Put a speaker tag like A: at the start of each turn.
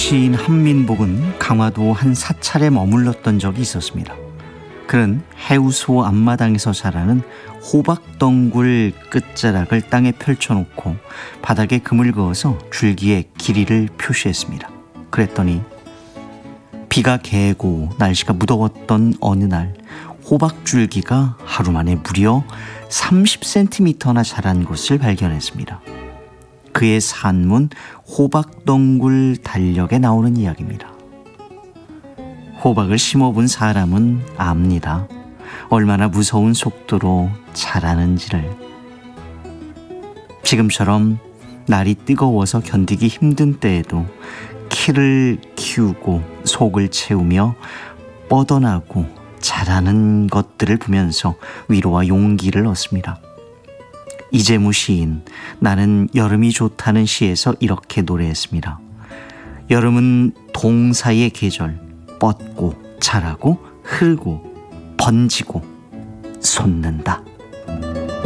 A: 시인 한민복은 강화도 한 사찰에 머물렀던 적이 있었습니다. 그는 해우소 앞마당에서 자라는 호박덩굴 끝자락을 땅에 펼쳐놓고 바닥에 금을 그어서 줄기에 길이를 표시했습니다. 그랬더니 비가 개고 날씨가 무더웠던 어느 날 호박줄기가 하루 만에 무려 30cm나 자란 것을 발견했습니다. 그의 산문 호박덩굴 달력에 나오는 이야기입니다. 호박을 심어본 사람은 압니다. 얼마나 무서운 속도로 자라는지를. 지금처럼 날이 뜨거워서 견디기 힘든 때에도 키를 키우고 속을 채우며 뻗어나고 자라는 것들을 보면서 위로와 용기를 얻습니다. 이재무 시인 나는 여름이 좋다는 시에서 이렇게 노래했습니다. 여름은 동사의 계절, 뻗고 자라고 흐르고 번지고 솟는다.